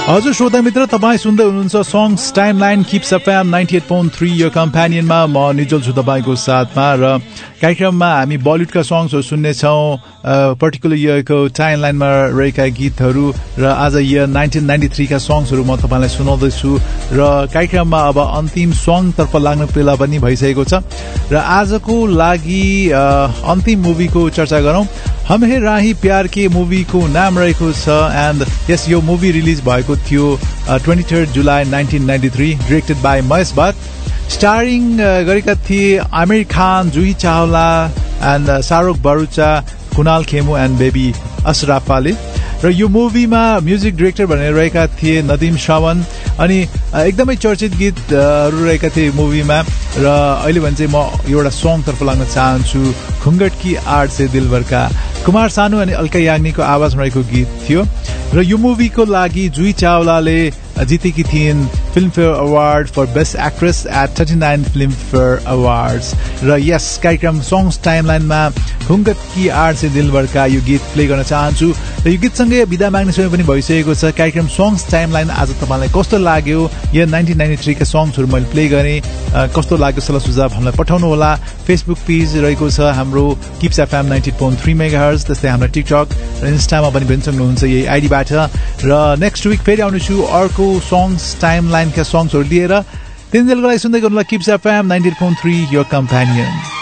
हजुर श्रोता मित्र, तपाईँ सुन्दै हुनुहुन्छ सङ्ग्स टाइमलाइन किप्स एफएम 98.3 यो कम्प्यानियनमा। म निजल छु तपाईँको साथमा र कार्यक्रममा हामी बलिउडका सङ्ग्सहरू सुन्नेछौँ, पर्टिकुलर इयरको टाइमलाइनमा रहेका गीतहरू र आज इयर 1993 का सङ्ग्सहरू म तपाईँलाई सुनाउँदैछु र कार्यक्रममा अब अन्तिम सङ्गतर्फ लाग्ने बेला पनि भइसकेको छ र आजको लागि अन्तिम मुभीको चर्चा गरौँ। हम हे राही प्यार के मुभीको नाम रहेको छ एन्ड यस यो मुभी रिलिज भएको थियो 23 जुलाई 1993, directed by Mahesh Bhatt. Starting गरेका थिए Aamir Khan, Juhi Chawla and Shahrukh बरुचा, Kunal खेमु and baby ashraf Ali. र यो मुभीमा म्युजिक डिरेक्टर भनेर रहेका थिए नदीम श्रवण अनि एकदमै चर्चित गीतहरू रहेका थिए मुभीमा। र अहिले भने चाहिँ म एउटा सङ्गतर्फ लाग्न चाहन्छु, घुङ्गट की आड से दिलबर का, कुमार सानु अनि अल्का याग्निकको आवाजमा रहेको गीत थियो। र यो मुभीको लागि जुही चावलाले जितेकी थिइन् Filmfare award for best actress at 39 Filmfare awards. र यस कार्यक्रम सङ्ग्स टाइमलाइनमा घुङ्गट की आड से दिलबर का यो गीत प्ले गर्न चाहन्छु र यो गीतसँगै बिदा माग्ने समय पनि भइसकेको छ। कार्यक्रम सङ्ग्स टाइमलाइन आज तपाईँलाई कस्तो लाग्यो, यो 1993 का सङ्ग्सहरू मैले प्ले गरेँ, कस्तो लाग्यो सल्लाह सुझाव हामीलाई पठाउनु होला। फेसबुक पेज रहेको छ हाम्रो किप्स एफएम 98.3 मेगाहर्ज, त्यस्तै हाम्रो टिकटक र इन्स्टामा पनि भेट्न सक्नुहुन्छ यही आइडीबाट। र नेक्स्ट विक फेरि आउनेछु अर्को सङ्ग्स टाइमलाइनका सङ्ग्सहरू लिएर। त्यतिजेलको लागि सुन्दै गर्नुहोला किप्स एफएम 98.3 योर कम्प्यानियन।